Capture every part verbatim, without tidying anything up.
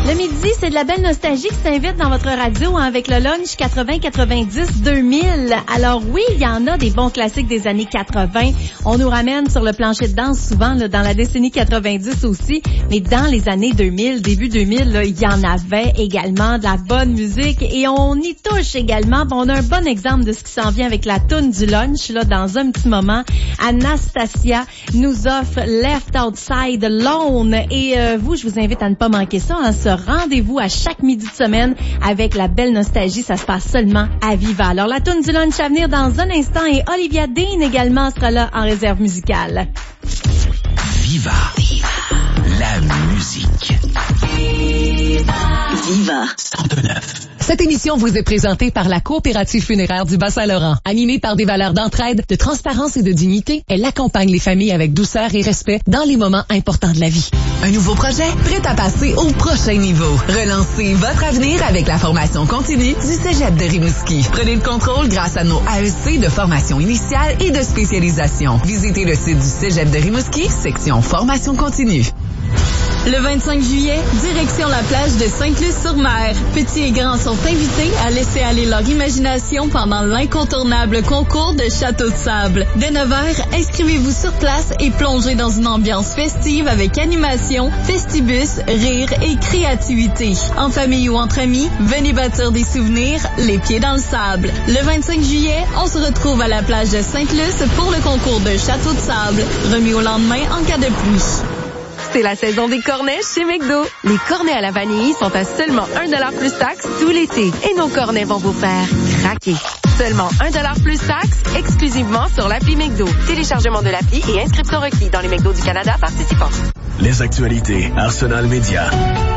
Le midi, c'est de la belle nostalgie qui s'invite dans votre radio hein, avec le lunch quatre-vingts quatre-vingt-dix deux mille. Alors oui, il y en a des bons classiques des années quatre-vingts. On nous ramène sur le plancher de danse souvent là, dans la décennie quatre-vingt-dix aussi. Mais dans les années deux mille, début deux mille, là, il y en avait également de la bonne musique et on y touche également. Bon, on a un bon exemple de ce qui s'en vient avec la toune du lunch là dans un petit moment. Anastasia nous offre Left Outside Alone et euh, vous, je vous invite à ne pas manquer ça. Hein, ce rendez-vous à chaque midi de semaine avec la belle nostalgie, ça se passe seulement à Viva. Alors la toune du lunch à venir dans un instant et Olivia Dean également sera là en réserve musicale. Viva, Viva. La musique. Viva. Viva. cent deux neuf. Cette émission vous est présentée par la Coopérative funéraire du Bas-Saint-Laurent. Animée par des valeurs d'entraide, de transparence et de dignité, elle accompagne les familles avec douceur et respect dans les moments importants de la vie. Un nouveau projet prêt à passer au prochain niveau. Relancez votre avenir avec la formation continue du Cégep de Rimouski. Prenez le contrôle grâce à nos A E C de formation initiale et de spécialisation. Visitez le site du Cégep de Rimouski, section formation continue. Le vingt-cinq juillet, direction la plage de Sainte-Luce-sur-Mer. Petits et grands sont invités à laisser aller leur imagination pendant l'incontournable concours de château de sable. Dès neuf heures, inscrivez-vous sur place et plongez dans une ambiance festive avec animation, festibus, rire et créativité. En famille ou entre amis, venez bâtir des souvenirs, les pieds dans le sable. Le vingt-cinq juillet, on se retrouve à la plage de Sainte-Luce pour le concours de château de sable, remis au lendemain en cas de pluie. C'est la saison des cornets chez McDo. Les cornets à la vanille sont à seulement un dollar plus taxe tout l'été. Et nos cornets vont vous faire craquer. Seulement un dollar plus taxe, exclusivement sur l'appli McDo. Téléchargement de l'appli et inscription requis dans les McDo du Canada participants. Les actualités Arsenal Média.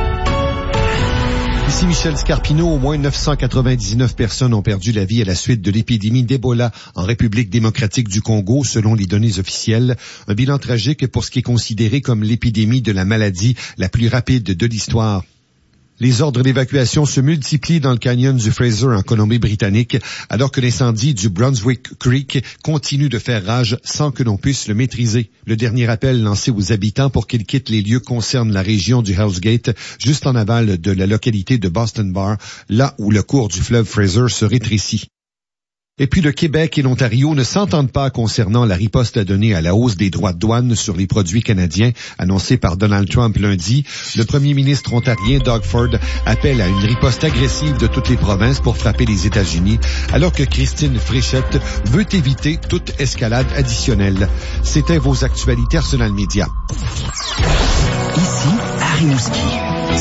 Ici Michel Scarpino, au moins neuf cent quatre-vingt-dix-neuf personnes ont perdu la vie à la suite de l'épidémie d'Ebola en République démocratique du Congo, selon les données officielles. Un bilan tragique pour ce qui est considéré comme l'épidémie de la maladie la plus rapide de l'histoire. Les ordres d'évacuation se multiplient dans le canyon du Fraser en Colombie-Britannique, alors que l'incendie du Brunswick Creek continue de faire rage sans que l'on puisse le maîtriser. Le dernier appel lancé aux habitants pour qu'ils quittent les lieux concerne la région du Hell's Gate, juste en aval de la localité de Boston Bar, là où le cours du fleuve Fraser se rétrécit. Et puis le Québec et l'Ontario ne s'entendent pas concernant la riposte à donner à la hausse des droits de douane sur les produits canadiens annoncée par Donald Trump lundi. Le premier ministre ontarien Doug Ford appelle à une riposte agressive de toutes les provinces pour frapper les États-Unis, alors que Christine Fréchette veut éviter toute escalade additionnelle. C'était vos actualités Arsenal Média. Ici, à Rimouski,